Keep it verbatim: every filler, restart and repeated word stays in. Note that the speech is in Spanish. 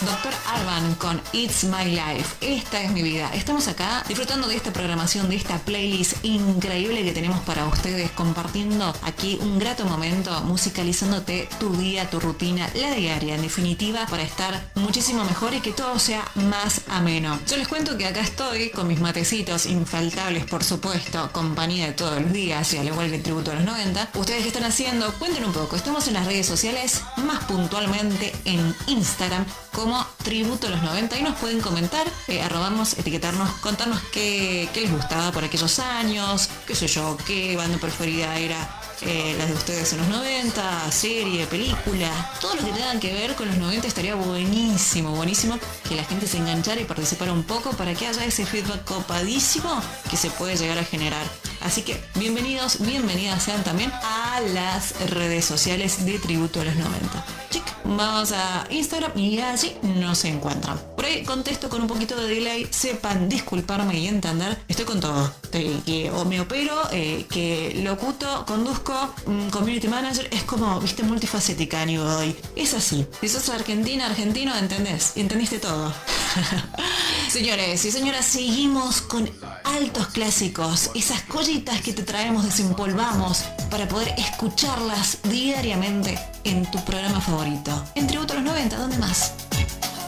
doctor Alban con It's My Life. Esta es mi vida. Estamos acá disfrutando de esta programación, de esta playlist increíble que tenemos para ustedes, compartiendo aquí un grato momento, musicalizándote tu día, tu rutina, la diaria, en definitiva, para estar muchísimo mejor y que todo sea más ameno. Yo les cuento que acá estoy con mis matecitos infaltables, por supuesto, compañía de todos los días y al igual que el tributo a los noventa. ¿Ustedes qué están haciendo? Cuenten un poco. Estamos en las redes sociales, más puntualmente en Instagram como Tributo a los noventa, y nos pueden comentar, eh, arrobarnos, etiquetarnos, contarnos qué, qué les gustaba por aquellos años, qué sé yo, qué banda preferida era eh, la de ustedes en los noventa, serie, película, todo lo que tenga que ver con los noventa estaría buenísimo, buenísimo que la gente se enganchara y participara un poco para que haya ese feedback copadísimo que se puede llegar a generar. Así que bienvenidos, bienvenidas sean también a las redes sociales de Tributo a los noventa. Chic, vamos a Instagram y allí nos encuentran. Por ahí contesto con un poquito de delay, sepan disculparme y entender, estoy con todo. Estoy que o me opero, eh, que locuto, conduzco, um, community manager, es como, viste, multifacética a nivel hoy. Es así. Si sos argentina, argentino, entendés, entendiste todo. Señores y señoras, seguimos con altos clásicos, esas collitas que te traemos, desempolvamos para poder escucharlas diariamente en tu programa favorito. En Tributo a los noventa, ¿dónde más?